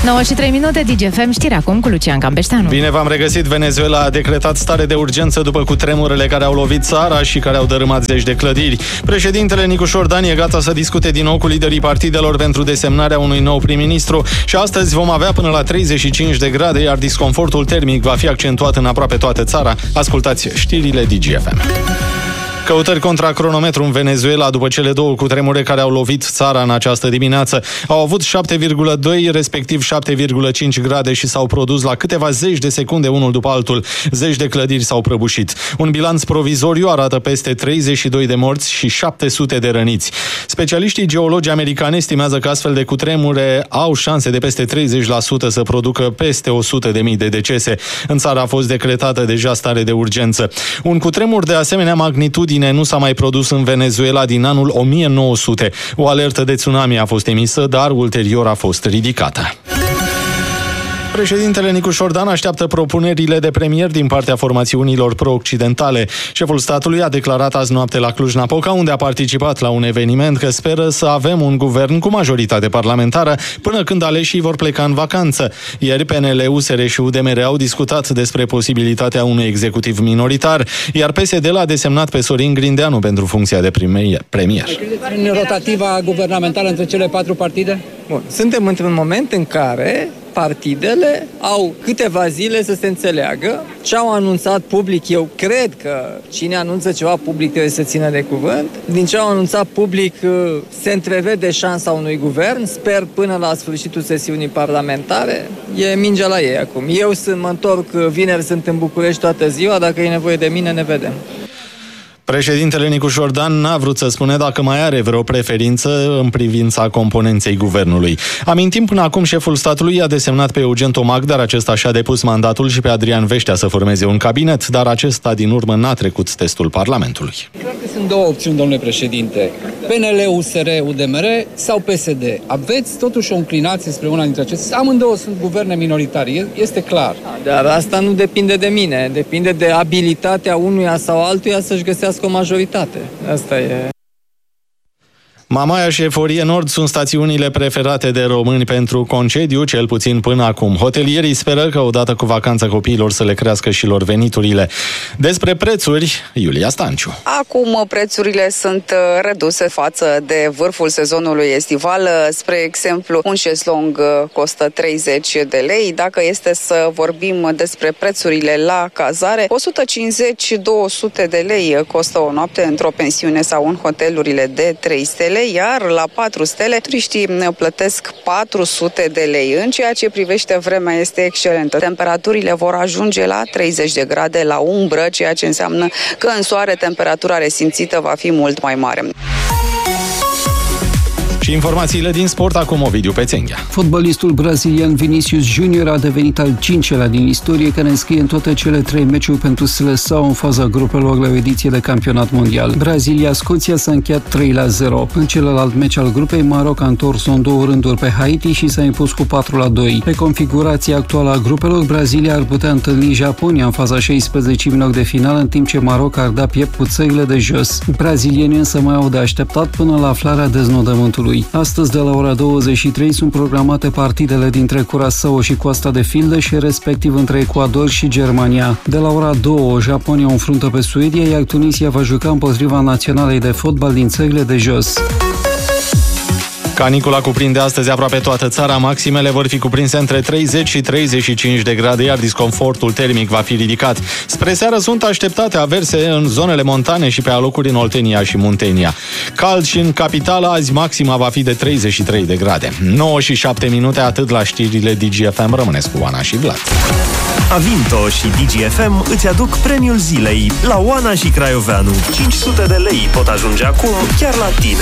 9:03, DGFM, știri acum cu Lucian Campeșteanu. Bine v-am regăsit. Venezuela a decretat stare de urgență după cutremurele care au lovit țara și care au dărâmat zeci de clădiri. Președintele Nicu Șordan e gata să discute din nou cu liderii partidelor pentru desemnarea unui nou prim-ministru și astăzi vom avea până la 35 de grade, iar disconfortul termic va fi accentuat în aproape toată țara. Ascultați știrile DGFM. Căutări contra cronometru în Venezuela după cele două cutremure care au lovit țara în această dimineață. Au avut 7,2, respectiv 7,5 grade și s-au produs la câteva zeci de secunde unul după altul. Zeci de clădiri s-au prăbușit. Un bilanț provizoriu arată peste 32 de morți și 700 de răniți. Specialiștii geologi americani estimează că astfel de cutremure au șanse de peste 30% să producă peste 100.000 de decese. În țară a fost decretată deja stare de urgență. Un cutremur de asemenea magnitudine nu s-a mai produs în Venezuela din anul 1900. O alertă de tsunami a fost emisă, dar ulterior a fost ridicată. Președintele Nicu Șordan așteaptă propunerile de premier din partea formațiunilor pro-occidentale. Șeful statului a declarat azi noapte la Cluj-Napoca, unde a participat la un eveniment, că speră să avem un guvern cu majoritate parlamentară până când aleșii vor pleca în vacanță. Ieri PNL, USR și UDMR au discutat despre posibilitatea unui executiv minoritar, iar PSD l-a desemnat pe Sorin Grindeanu pentru funcția de premier. În rotativa guvernamentală între cele patru partide? Bun. Suntem într-un moment în care partidele au câteva zile să se înțeleagă ce au anunțat public. Eu cred că cine anunță ceva public trebuie să țină de cuvânt. Din ce au anunțat public se întrevede șansa unui guvern. Sper până la sfârșitul sesiunii parlamentare. E mingea la ei acum. Eu mă întorc vineri, sunt în București toată ziua. Dacă e nevoie de mine, ne vedem. Președintele Nicu Șordan n-a vrut să spune dacă mai are vreo preferință în privința componenței guvernului. Amintim, până acum șeful statului a desemnat pe Eugen Tomac, dar acesta și-a depus mandatul, și pe Adrian Veștea să formeze un cabinet, dar acesta din urmă n-a trecut testul Parlamentului. Cred că sunt două opțiuni, domnule președinte. PNL, USR, UDMR sau PSD. Aveți totuși o înclinație spre una dintre acestea. Amândouă sunt guverne minoritare, este clar. Dar asta nu depinde de mine, depinde de abilitatea unuia sau altuia să-și găsească o majoritate. Asta e. Mamaia și Eforie Nord sunt stațiunile preferate de români pentru concediu, cel puțin până acum. Hotelierii speră că odată cu vacanța copiilor să le crească și lor veniturile. Despre prețuri, Iulia Stanciu. Acum prețurile sunt reduse față de vârful sezonului estival. Spre exemplu, un șezlong costă 30 de lei. Dacă este să vorbim despre prețurile la cazare, 150-200 de lei costă o noapte într-o pensiune sau în hotelurile de 3 stele. Iar la 4 stele, turiștii plătesc 400 de lei. În ceea ce privește vremea, este excelentă. Temperaturile vor ajunge la 30 de grade la umbră, ceea ce înseamnă că în soare temperatura resimțită va fi mult mai mare. Și informațiile din sport, acum Ovidiu Pețenghea. Fotbalistul brazilian Vinicius Junior a devenit al 5-lea din istorie care înscrie în toate cele 3 meciuri pentru Seleção în faza grupelor la o ediție de campionat mondial. Brazilia-Scoția s-a încheiat 3-0. În celălalt meci al grupei, Maroc a întors-o în 2 rânduri pe Haiti și s-a impus cu 4-2. Pe configurația actuală a grupelor, Brazilia ar putea întâlni Japonia în faza 16-milor de finală, în timp ce Maroc ar da piept cu țările de jos. Brazilienii însă mai au de așteptat până la aflarea deznodământului. Astăzi, de la ora 23, sunt programate partidele dintre Curaçao și Coasta de Fildeș, respectiv între Ecuador și Germania. De la ora 2, Japonia o înfruntă pe Suedia, iar Tunisia va juca împotriva naționalei de fotbal din țările de jos. Canicula cuprinde astăzi aproape toată țara, maximele vor fi cuprinse între 30 și 35 de grade, iar disconfortul termic va fi ridicat. Spre seară sunt așteptate averse în zonele montane și pe alocuri în Oltenia și Muntenia. Cald și în capitală, azi maxima va fi de 33 de grade. 9 și 7 minute, atât la știrile DGFM. Rămâneți cu Oana și Vlad. Avinto și DGFM îți aduc premiul zilei la Oana și Craioveanu. 500 de lei pot ajunge acum chiar la tine.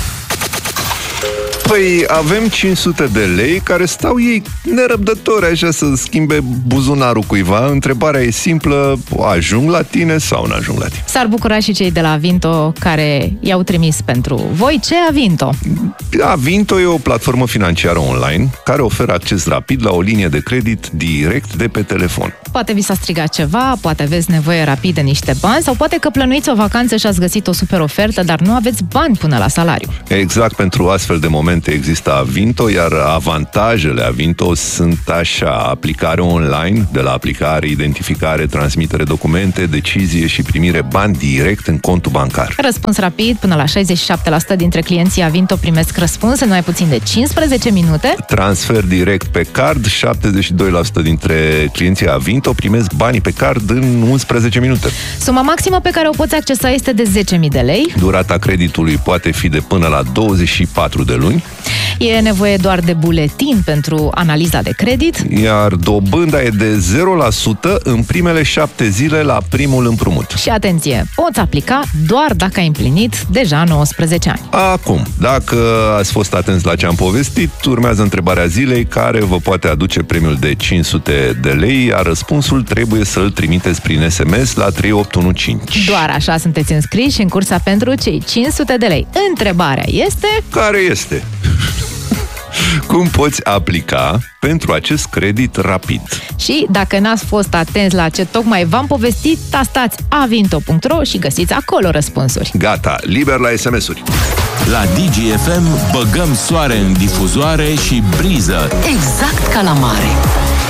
Păi avem 500 de lei care stau ei nerăbdători așa să schimbe buzunarul cuiva. Întrebarea e simplă, ajung la tine sau nu ajung la tine? S-ar bucura și cei de la Avinto care i-au trimis pentru voi. Ce Avinto? Avinto e o platformă financiară online care oferă acces rapid la o linie de credit direct de pe telefon. poate vi s-a strigat ceva, poate aveți nevoie rapid de niște bani sau poate că plănuiți o vacanță și ați găsit o super ofertă, dar nu aveți bani până la salariu. Exact, pentru astfel de momente există Avinto, iar avantajele Avinto sunt așa: aplicare online, de la aplicare, identificare, transmitere documente, decizie și primire bani direct în contul bancar. Răspuns rapid, până la 67% dintre clienții Avinto primesc răspuns în mai puțin de 15 minute. Transfer direct pe card, 72% dintre clienții Avinto primesc banii pe card în 11 minute. Suma maximă pe care o poți accesa este de 10.000 de lei. Durata creditului poate fi de până la 24 de luni. E nevoie doar de buletin pentru analiza de credit. Iar dobânda e de 0% în primele 7 zile la primul împrumut. Și atenție, poți aplica doar dacă ai împlinit deja 19 ani. Acum, dacă ați fost atenți la ce am povestit, urmează întrebarea zilei, care vă poate aduce premiul de 500 de lei, iar răspunsul trebuie să-l trimiteți prin SMS la 3815. Doar așa sunteți înscriși în cursa pentru cei 500 de lei. Întrebarea este... Care este? Cum poți aplica pentru acest credit rapid? Și dacă n-ați fost atenți la ce tocmai v-am povestit, tastați avinto.ro și găsiți acolo răspunsuri. Gata, liber la SMS-uri. La DGFM băgăm soare în difuzoare și briză. Exact ca la mare.